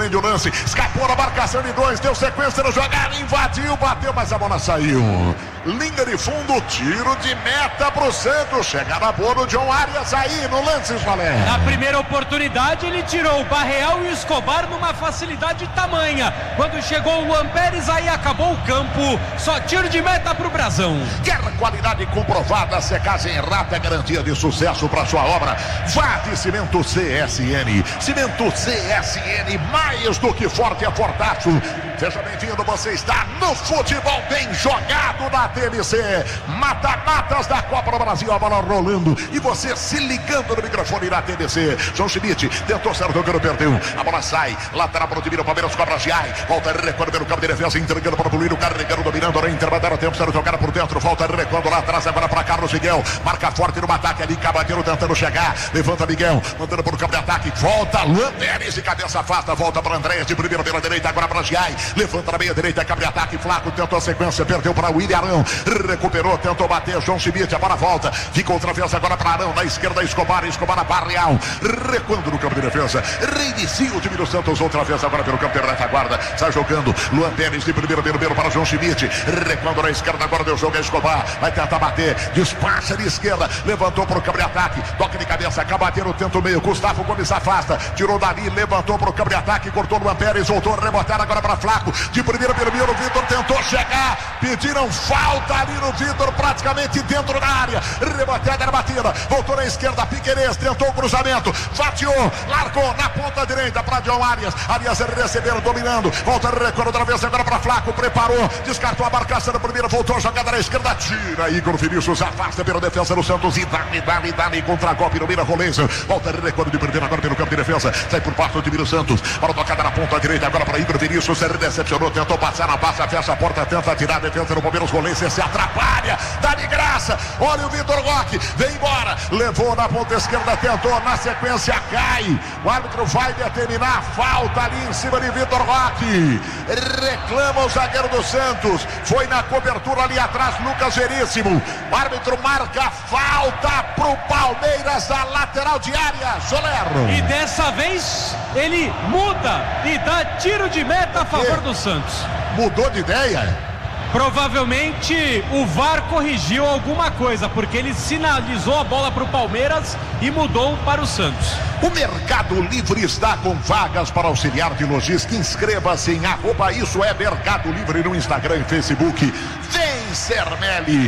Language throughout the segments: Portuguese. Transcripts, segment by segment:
surpreende o lance, escapou na marcação de 2, deu sequência no jogada, invadiu, bateu, mas a bola saiu. Linha de fundo, tiro de meta pro Santos. Chegada boa no John Arias aí no lance, Valé. Na primeira oportunidade ele tirou o Barreal e o Escobar numa facilidade tamanha. Quando chegou o Luan Pérez, aí acabou o campo. Só tiro de meta pro Brasão. Quer qualidade comprovada, secagem rápida, garantia de sucesso para sua obra. Vá de Cimento CSN. Cimento CSN, mais do que forte, é fortaço. Seja bem-vindo, você está no futebol bem jogado da TMC. Mata-matas da Copa do Brasil, a bola rolando e você se ligando no microfone da TMC. João Schmidt tentou ser tocando, perdeu. A bola sai, lateral para o time do Palmeiras, cobra Giai. Volta recuando pelo campo de defesa, entregando para o Luíno, carregando, dominando, na intermediária, tempo sendo jogada por dentro. Volta recuando lá atrás, agora para Carlos Miguel. Marca forte no ataque ali, Cabateiro tentando chegar. Levanta Miguel, mandando para o campo de ataque. Volta Luan Pérez, de cabeça afasta, volta para André, de primeira pela direita, agora para Giai. Levanta na meia direita, campo de ataque, Flaco tentou a sequência, perdeu para William Arão, recuperou, tentou bater, João Schmidt, a bola volta, fica outra vez agora para Arão, na esquerda Escobar a Barreal, recuando no campo de defesa, reinicia o time do Santos, outra vez agora pelo campo de retaguarda, sai jogando, Luan Pérez de primeiro para João Schmidt, recuando na esquerda, agora deu jogo a Escobar, vai tentar bater, despacha de esquerda, levantou para o campo de ataque, toque de cabeça, Cabateiro tenta o meio, Gustavo Gomes afasta, tirou dali, levantou para o campo de ataque, cortou Luan Pérez, voltou a rebotar agora para Flaco, de primeira pelo meio, o Vitor tentou chegar, pediram falta ali no Vitor, praticamente dentro da área, rebatida, batida, voltou na esquerda, Piquerez tentou o cruzamento, fatiou, largou na ponta direita para John Arias, Arias recebendo, dominando, volta recuando outra vez agora para Flaco, preparou, descartou a marcação da primeira, voltou a jogada na esquerda, tira, Igor Vinícius afasta pela defesa do Santos e dá-lhe contra-golpe, domina Rolense, volta recuando de primeira agora pelo campo de defesa, sai por parte do time do Santos, para a tocada na ponta direita agora para Igor Vinícius, se decepcionou, tentou passar na passa, fecha a porta, tenta tirar a defesa do Palmeiras, Rolense se atrapalha, dá de graça, olha o Vitor Roque, vem embora, levou na ponta esquerda, tentou, na sequência cai, o árbitro vai determinar falta ali em cima de Vitor Roque, reclama o zagueiro do Santos, foi na cobertura ali atrás, Lucas Veríssimo, o árbitro marca falta pro Palmeiras, a lateral de área, Soler. E dessa vez ele muda e dá tiro de meta a favor do Santos. Mudou de ideia? Provavelmente o VAR corrigiu alguma coisa, porque ele sinalizou a bola para o Palmeiras e mudou para o Santos. O Mercado Livre está com vagas para auxiliar de logística. Inscreva-se em @isso é Mercado Livre no Instagram e Facebook. Vem Sermelli,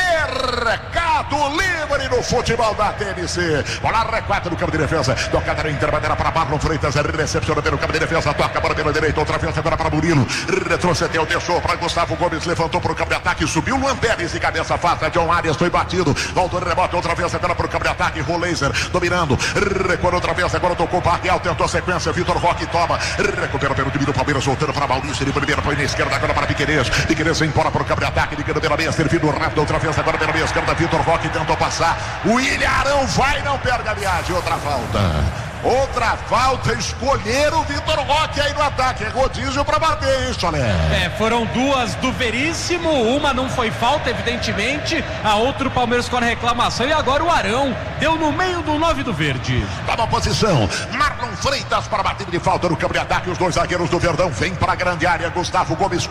Mercado Livre no futebol da TMC. Bola recuada no campo de defesa, tocada na intermediária para Marlon Freitas, recepciona pelo campo de defesa, toca a bola pela direita, outra vez agora para Murilo, retrocedeu, deixou para Gustavo Gomes, levantou para o campo de ataque, subiu Luan Pérez de cabeça afasta, John Arias foi batido, voltou de rebote, outra vez agora para o campo de ataque, Roleiser dominando, recuou outra vez, agora tocou o Barreal, tentou a sequência, Vitor Roque toma, recupera pelo time do Palmeiras, voltando para Maurício, de primeira foi na esquerda, agora para Piquerez, Piquerez vem embora para o campo de ataque, ligando pela meia, servindo rápido, outra vez agora pela meia esquerda, Vitor Roque tentou passar, o William Arão vai, não perde a viagem, outra falta, escolheram o Vitor Roque aí no ataque, é rodízio para bater, hein, Soler? Foram duas do Veríssimo, uma não foi falta, evidentemente, a outra o Palmeiras com a reclamação, e agora o Arão deu no meio do 9 do Verde. Toma posição, Marlon Freitas para bater de falta no campo de ataque, os dois zagueiros do Verdão vêm para a grande área, Gustavo Gomes,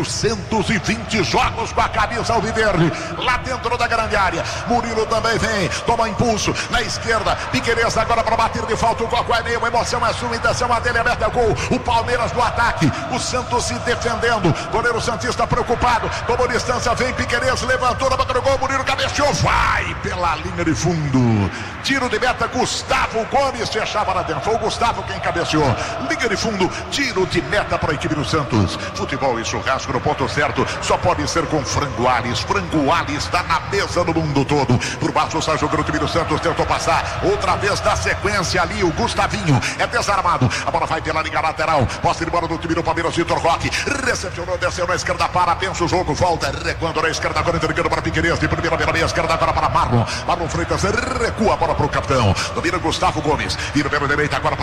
420 jogos com a camisa alviverde, lá dentro da grande área, Murilo também vem, toma impulso, na esquerda, Piquerez agora para bater de falta, o Cocó é meio, a emoção é sua, intenção a dele, aberta é gol, o Palmeiras no ataque, o Santos se defendendo, goleiro santista preocupado, tomou distância, vem Piquerez, levantou na boca do gol, Murilo cabeceou, vai pela linha de fundo, tiro de meta, Gustavo Gomes fechava lá dentro, foi o Gustavo quem cabeceou, linha de fundo, tiro de meta para a equipe do Santos. Futebol e churrasco no ponto certo, só pode ser com Frango Ares está na mesa do mundo todo, por baixo sai jogando o time do Santos, tentou passar, outra vez da sequência ali, o Gustavinho é desarmado, a bola vai pela linha lateral, posse de bola do time do Palmeiras, Vitor Roque, recepcionou, desceu na esquerda, pensa o jogo, volta, recuando na esquerda, agora entregando para Piquerez, de primeira pela meia esquerda, agora para Marlon Freitas, recua a bola para o capitão, domina Gustavo Gomes, vira pela direita, agora para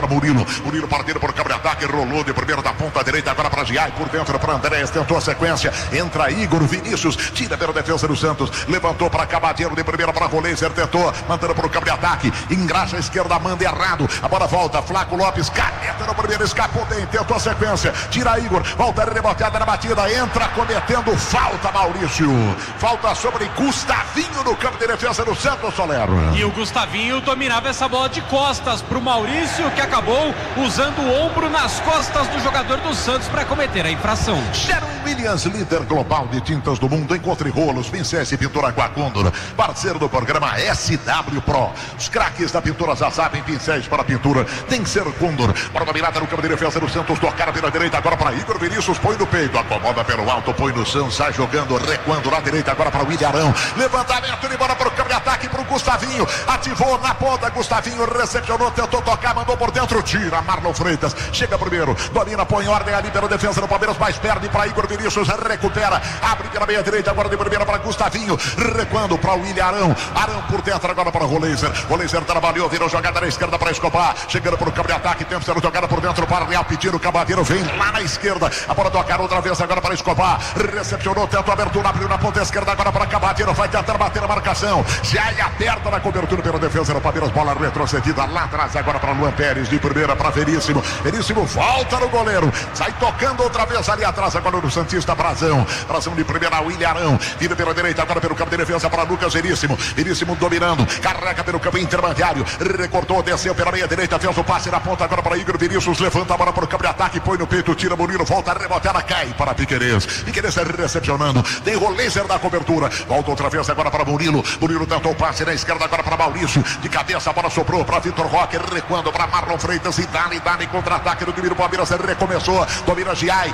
para Murilo. Murilo partindo por câmbio-ataque, rolou de primeiro da ponta direita, agora para Giai, por dentro para Andrés, tentou a sequência, entra Igor, Vinícius, tira pela defesa do Santos, levantou para Cabadeiro, de primeira para Roleiser, tentou, mandando por câmbio-ataque, engraxa a esquerda, manda errado, a bola volta, Flaco Lopes, caneta no primeiro, escapou bem, tentou a sequência, tira Igor, volta reboteada na batida, entra cometendo falta, Maurício, falta sobre Gustavinho no campo de defesa do Santos, Solero. E o Gustavinho dominava essa bola de costas para o Maurício, que acabou usando o ombro nas costas do jogador do Santos para cometer a infração. Sherwin-Williams, líder global de tintas do mundo, encontre rolos, pincéis e pintura Aquacondor, parceiro do programa SW Pro. Os craques da pintura já sabem, pincéis para pintura tem que ser Condor. Para a mirada no campo de defesa do Santos, tocar pela direita agora para Igor Vinícius, põe no peito, acomoda pelo alto, põe no chão, sai jogando, recuando na direita agora para o William Arão, levantamento de bola para o campo de ataque para o Gustavinho, ativou na ponta, Gustavinho recepcionou, tentou tocar, mandou por dentro, tira Marlon Freitas, chega primeiro, domina, põe ordem ali pela defesa do Palmeiras, mas perde para Igor Vinícius, recupera, abre pela meia direita agora de primeira para Gustavinho, recuando para o William Arão, Arão por dentro agora para Roleiser, Roleiser trabalhou, virou jogada na esquerda para Escobar, chegando para o campo de ataque, tempo sendo jogada por dentro para Real, pedindo o Cabadeiro, vem lá na esquerda, a bola tocar outra vez agora para Escobar, recepcionou, tentou a abertura, abriu na ponta esquerda agora para Cabadeiro, vai tentar bater a marcação, já aperta na cobertura pela defesa do Palmeiras, bola retrocedida lá atrás agora para Luan Pérez, de primeira para Veríssimo, Veríssimo volta no goleiro, sai tocando outra vez ali atrás agora no Santista, Brazão de primeira, William Arão, vira pela direita agora pelo campo de defesa para Lucas Veríssimo, Veríssimo dominando, carrega pelo campo intermediário, recortou, desceu pela meia direita, fez o passe na ponta agora para Igor Vinícius, levanta a bola para o campo de ataque, põe no peito, tira Murilo, volta a reboteada, cai para Piquerez, Piquerez recepcionando, tem Roleiser da cobertura, volta outra vez agora para Murilo, Murilo tentou o passe na esquerda agora para Maurício, de cabeça a bola sobrou para Vitor Roque, recuando para Marlon Freitas e Dani contra-ataque do time do Palmeiras, recomeçou, domina Giai,